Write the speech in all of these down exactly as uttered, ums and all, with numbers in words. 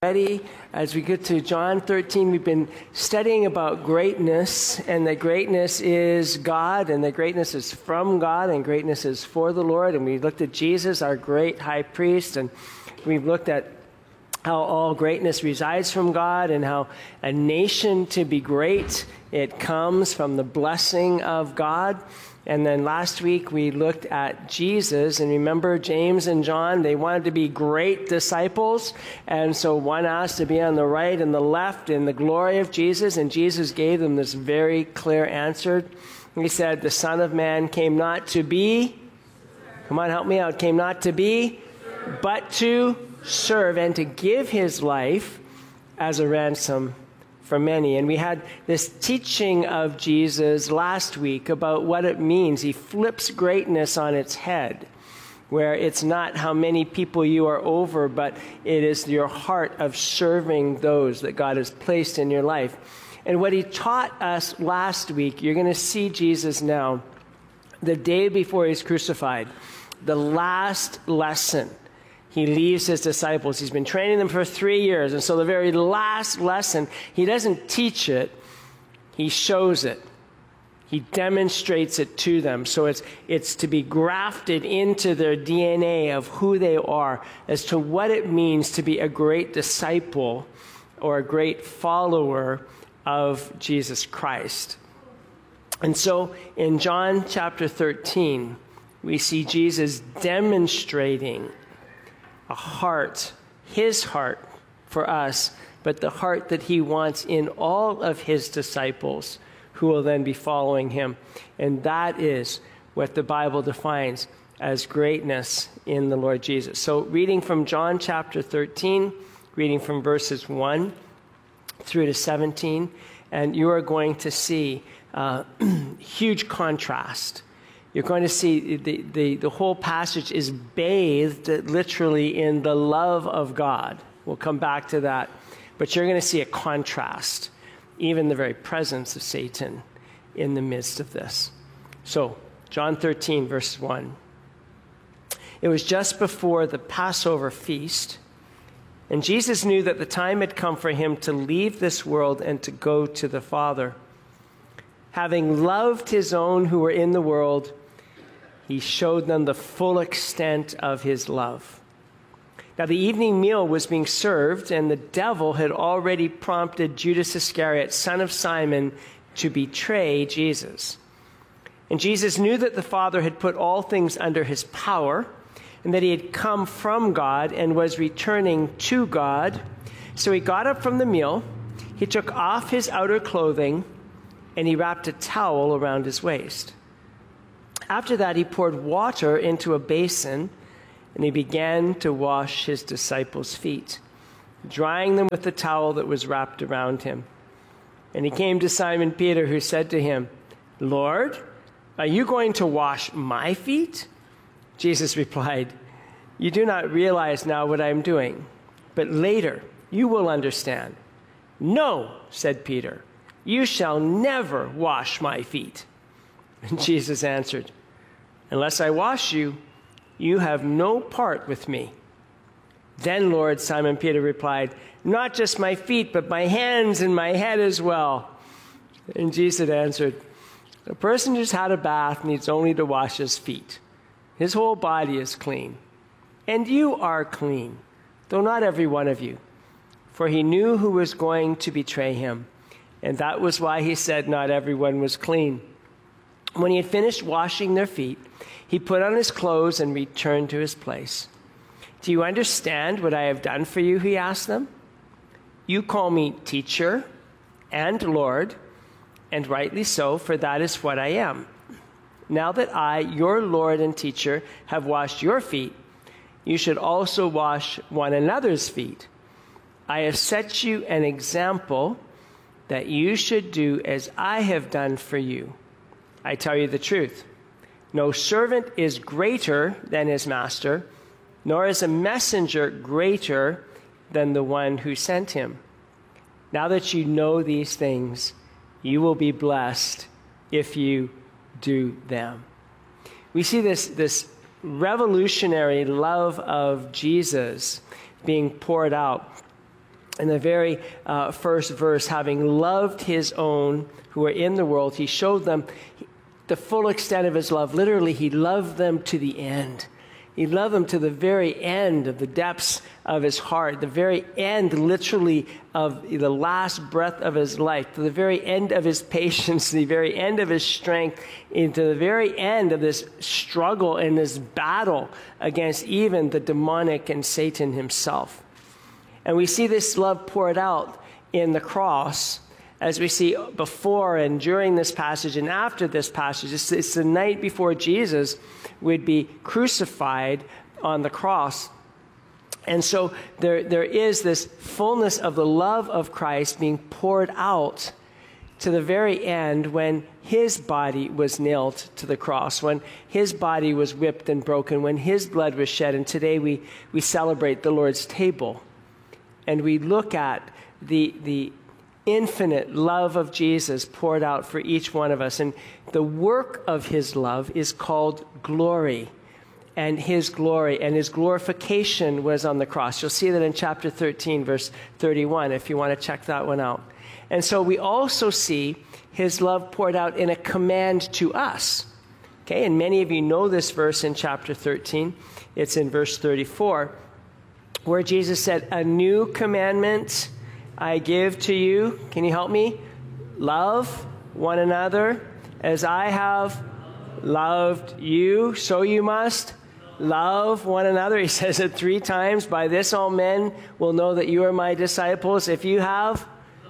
Ready? As we get to John thirteen, we've been studying about greatness, and that greatness is God, and that greatness is from God, and greatness is for the Lord. And we looked at Jesus, our great high priest, and we've looked at how all greatness resides from God, and how a nation to be great, it comes from the blessing of God. And then last week we looked at Jesus, and remember James and John, they wanted to be great disciples, and so one asked to be on the right and the left in the glory of Jesus, and Jesus gave them this very clear answer. He said, the Son of Man came not to be, come on, help me out, came not to be, but to serve and to give his life as a ransom for many. And we had this teaching of Jesus last week about what it means. He flips greatness on its head, where it's not how many people you are over, but it is your heart of serving those that God has placed in your life. And what he taught us last week, you're going to see Jesus now, the day before he's crucified, the last lesson. He leaves his disciples. He's been training them for three years. And so the very last lesson, he doesn't teach it. He shows it. He demonstrates it to them. So it's, it's to be grafted into their D N A of who they are as to what it means to be a great disciple or a great follower of Jesus Christ. And so in John chapter thirteen, we see Jesus demonstrating a heart, his heart for us, but the heart that he wants in all of his disciples who will then be following him. And that is what the Bible defines as greatness in the Lord Jesus. So reading from John chapter thirteen, reading from verses one through to seventeen, and you are going to see uh, huge contrast. You're going to see the, the, the whole passage is bathed literally in the love of God. We'll come back to that. But you're going to see a contrast, even the very presence of Satan in the midst of this. So, John thirteen, verse one. It was just before the Passover feast, and Jesus knew that the time had come for him to leave this world and to go to the Father. Having loved his own who were in the world, he showed them the full extent of his love. Now the evening meal was being served, and the devil had already prompted Judas Iscariot, son of Simon, to betray Jesus. And Jesus knew that the Father had put all things under his power, and that he had come from God and was returning to God. So he got up from the meal, he took off his outer clothing, and he wrapped a towel around his waist. After that, he poured water into a basin, and he began to wash his disciples' feet, drying them with the towel that was wrapped around him. And he came to Simon Peter, who said to him, Lord, are you going to wash my feet? Jesus replied, you do not realize now what I am doing, but later you will understand. No, said Peter, you shall never wash my feet. And Jesus answered, unless I wash you, you have no part with me. Then, Lord, Simon Peter replied, not just my feet, but my hands and my head as well. And Jesus answered, a person who's had a bath needs only to wash his feet. His whole body is clean. And you are clean, though not every one of you. For he knew who was going to betray him. And that was why he said not everyone was clean. When he had finished washing their feet, he put on his clothes and returned to his place. Do you understand what I have done for you? He asked them. You call me teacher and Lord, and rightly so, for that is what I am. Now that I, your Lord and teacher, have washed your feet, you should also wash one another's feet. I have set you an example that you should do as I have done for you. I tell you the truth. No servant is greater than his master, nor is a messenger greater than the one who sent him. Now that you know these things, you will be blessed if you do them. We see this, this revolutionary love of Jesus being poured out in the very uh, first verse, having loved his own who are in the world, he showed them the full extent of his love. Literally, he loved them to the end. He loved them to the very end of the depths of his heart, the very end, literally, of the last breath of his life, to the very end of his patience, the very end of his strength, into the very end of this struggle and this battle against even the demonic and Satan himself. And we see this love poured out in the cross, as we see before and during this passage and after this passage. It's, it's the night before Jesus would be crucified on the cross. And so there, there is this fullness of the love of Christ being poured out to the very end when his body was nailed to the cross, when his body was whipped and broken, when his blood was shed. And today we, we celebrate the Lord's table. And we look at the, the infinite love of Jesus poured out for each one of us. And the work of his love is called glory. And his glory and his glorification was on the cross. You'll see that in chapter thirteen, verse thirty-one, if you want to check that one out. And so we also see his love poured out in a command to us. Okay, and many of you know this verse in chapter thirteen. It's in verse thirty-four, where Jesus said, "A new commandment I give to you." Can you help me? "Love one another as I have loved you, so you must love one another." He says it three times. "By this all men will know that you are my disciples, if you have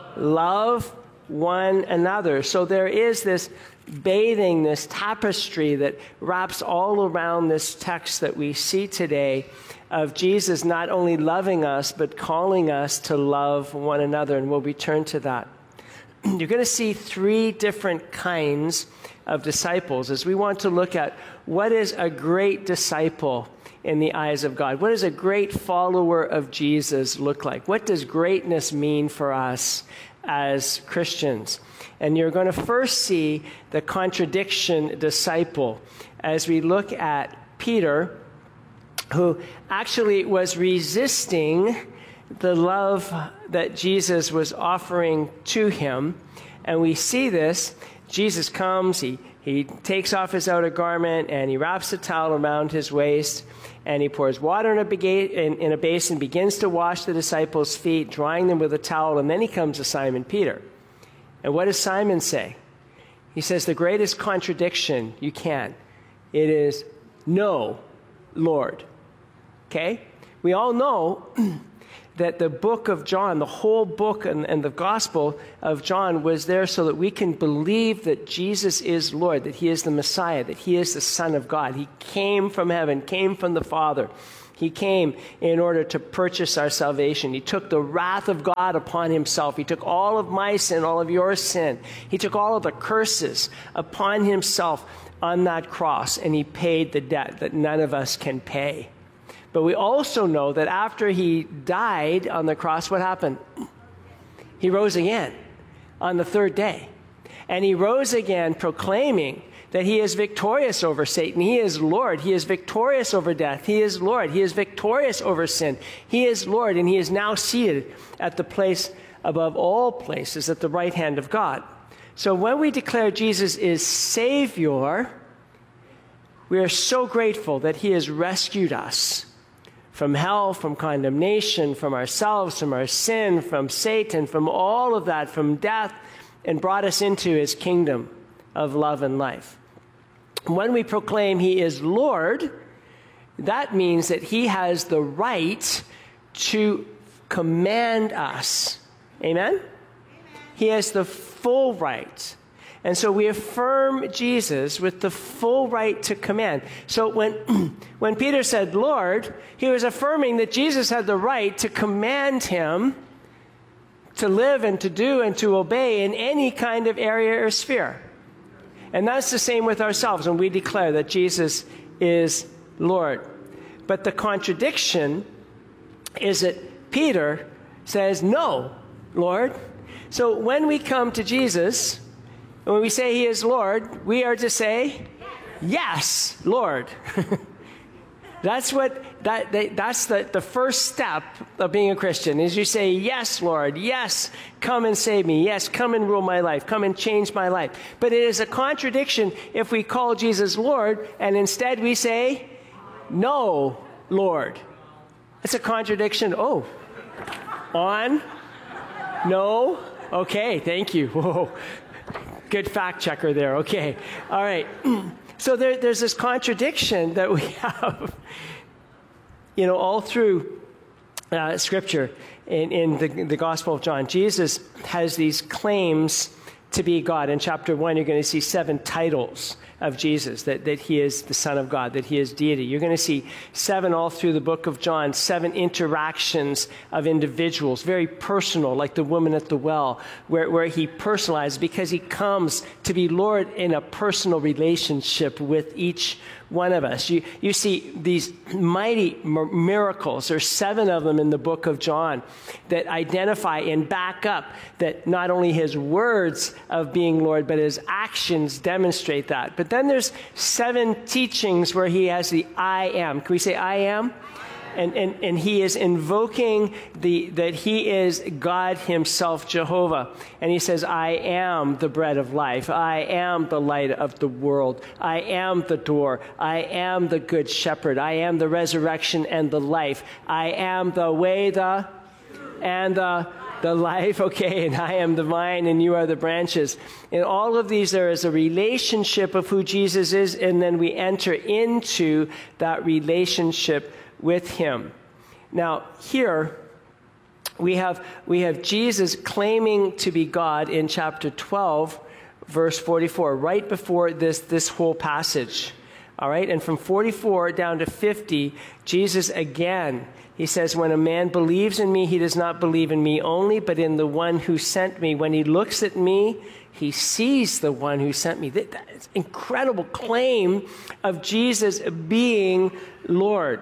love one another." So there is this bathing, this tapestry that wraps all around this text that we see today of Jesus not only loving us, but calling us to love one another. And we'll return to that. You're going to see three different kinds of disciples as we want to look at what is a great disciple in the eyes of God. What does a great follower of Jesus look like? What does greatness mean for us as Christians? And you're going to first see the contradiction disciple as we look at Peter, who actually was resisting the love that Jesus was offering to him. And we see this. Jesus comes, he, he takes off his outer garment, and he wraps a towel around his waist, and he pours water in a, bega- in, in a basin, begins to wash the disciples' feet, drying them with a towel, and then he comes to Simon Peter. And what does Simon say? He says, the greatest contradiction you can. It is, "No, Lord." Okay? We all know that the book of John, the whole book and, and the gospel of John was there so that we can believe that Jesus is Lord, that he is the Messiah, that he is the Son of God. He came from heaven, came from the Father. He came in order to purchase our salvation. He took the wrath of God upon himself. He took all of my sin, all of your sin. He took all of the curses upon himself on that cross, and he paid the debt that none of us can pay. But we also know that after he died on the cross, what happened? He rose again on the third day. And he rose again proclaiming that he is victorious over Satan. He is Lord. He is victorious over death. He is Lord. He is victorious over sin. He is Lord, and he is now seated at the place above all places, at the right hand of God. So when we declare Jesus is Savior, we are so grateful that he has rescued us from hell, from condemnation, from ourselves, from our sin, from Satan, from all of that, from death, and brought us into his kingdom of love and life. When we proclaim he is Lord, that means that he has the right to command us. Amen? He has the full right. And so we affirm Jesus with the full right to command. So when, when Peter said, "Lord," he was affirming that Jesus had the right to command him to live and to do and to obey in any kind of area or sphere. And that's the same with ourselves when we declare that Jesus is Lord. But the contradiction is that Peter says, "No, Lord." So when we come to Jesus, when we say he is Lord, we are to say, "Yes, Lord." That's what that they, that's the, the first step of being a Christian is you say, yes, Lord, yes, come and save me. Yes, come and rule my life. Come and change my life. But it is a contradiction if we call Jesus Lord and instead we say, no, Lord. It's a contradiction. Oh, on, no, okay, thank you. Whoa. Good fact checker there. Okay. All right. So there, there's this contradiction that we have, you know, all through uh, Scripture in, in the, the Gospel of John. Jesus has these claims to be God. In chapter one, you're going to see seven titles of Jesus, that, that he is the Son of God, that he is deity. You're going to see seven all through the book of John, seven interactions of individuals, very personal, like the woman at the well, where, where he personalizes because he comes to be Lord in a personal relationship with each one of us. You, you see these mighty miracles, there's seven of them in the book of John, that identify and back up that not only his words of being Lord, but his actions demonstrate that. But then there's seven teachings where he has the I am. Can we say I am? And, and, and he is invoking the, that he is God himself, Jehovah. And he says, I am the bread of life. I am the light of the world. I am the door. I am the good shepherd. I am the resurrection and the life. I am the way, the, and the, the life. Okay, and I am the vine and you are the branches. In all of these, there is a relationship of who Jesus is, and then we enter into that relationship with him. Now, here we have we have Jesus claiming to be God in chapter twelve, verse forty-four, right before this this whole passage. All right, and from forty-four down to fifty, Jesus again, he says, when a man believes in me, he does not believe in me only, but in the one who sent me. When he looks at me, he sees the one who sent me. That is an incredible claim of Jesus being Lord.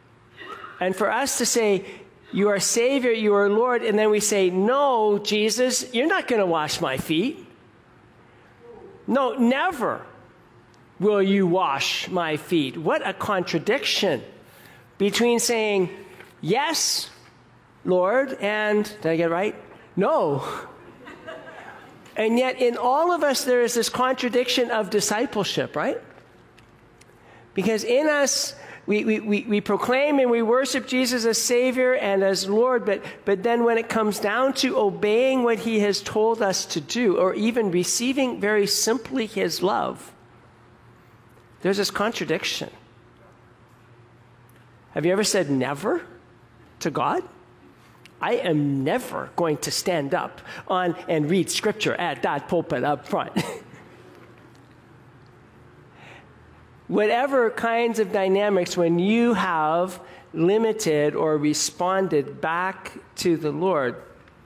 And for us to say, you are Savior, you are Lord, and then we say, no, Jesus, you're not going to wash my feet. No, never will you wash my feet. What a contradiction between saying, yes, Lord, and, did I get it right? No. And yet in all of us, there is this contradiction of discipleship, right? Because in us, We, we, we, we proclaim and we worship Jesus as Savior and as Lord, but, but then when it comes down to obeying what he has told us to do, or even receiving very simply his love, there's this contradiction. Have you ever said never to God? I am never going to stand up on and read scripture at that pulpit up front. Whatever kinds of dynamics, when you have limited or responded back to the Lord,